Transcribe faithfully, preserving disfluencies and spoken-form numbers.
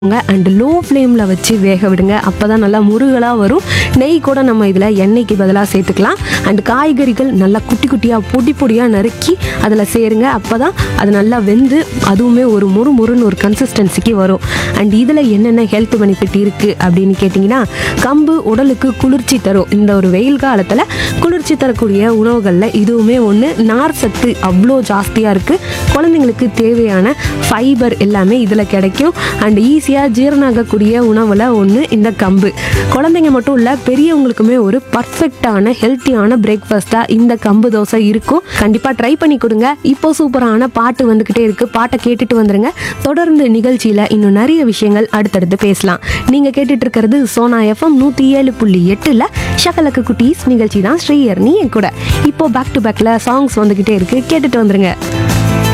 And low ஃப்ளேமில் வச்சு வேக விடுங்க. அப்போ தான் நல்லா முருகலாக வரும். நெய் கூட நம்ம இதில் எண்ணெய்க்கு பதிலாக சேர்த்துக்கலாம். அண்ட் காய்கறிகள் நல்லா குட்டி குட்டியாக பொடி பொடியாக நறுக்கி அதில் சேருங்க. அப்போ தான் அது நல்லா வெந்து அதுவுமே ஒரு முறு முறுன்னு ஒரு கன்சிஸ்டன்சிக்கு வரும். அண்ட் இதில் என்னென்ன ஹெல்த் பெனிஃபிட் இருக்குது அப்படின்னு கேட்டிங்கன்னா, கம்பு உடலுக்கு குளிர்ச்சி தரும். இந்த ஒரு வெயில் காலத்தில் குளிர்ச்சி தரக்கூடிய உணவுகளில் இதுவுமே ஒன்று. நார் சத்து அவ்வளோ ஜாஸ்தியாக இருக்குது. குழந்தைங்களுக்கு தேவையான ஃபைபர் எல்லாமே இதில் கிடைக்கும். அண்ட் ஈஸியாக ஜீரணாகக்கூடிய உணவில் ஒன்று இந்த கம்பு. குழந்தைங்க மட்டும் இல்லை, பெரியவங்களுக்குமே ஒரு பர்ஃபெக்டான ஹெல்த்தியான பிரேக்ஃபாஸ்ட்டாக இந்த கம்பு தோசை இருக்கும். கண்டிப்பாக ட்ரை பண்ணி கொடுங்க. இப்போ சூப்பரான பாட்டு வந்துக்கிட்டே இருக்குது. பாட்டை கேட்டுட்டு வந்துடுங்க. தொடர்ந்து நிகழ்ச்சியில் இன்னும் நிறைய விஷயங்கள் அடுத்தடுத்து பேசலாம். நீங்கள் கேட்டுட்டு இருக்கிறது சோனா எஃப்எம் நூற்றி ஏழு புள்ளி எட்டில் ஷகலக்கு குட்டீஸ் நிகழ்ச்சி தான். ஸ்ரீயர் நீ என் கூட. இப்போ பேக் டு பேக்கில் சாங்ஸ் வந்துக்கிட்டே இருக்குது. கேட்டுட்டு வந்துடுங்க.